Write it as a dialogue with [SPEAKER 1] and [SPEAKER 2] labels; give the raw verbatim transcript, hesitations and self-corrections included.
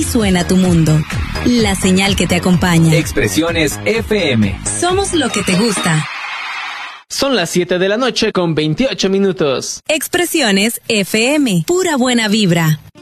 [SPEAKER 1] Así suena tu mundo. La señal que te acompaña.
[SPEAKER 2] Expresiones F M.
[SPEAKER 1] Somos lo que te gusta.
[SPEAKER 3] Son las siete de la noche con veintiocho minutos.
[SPEAKER 1] Expresiones F M. Pura buena vibra.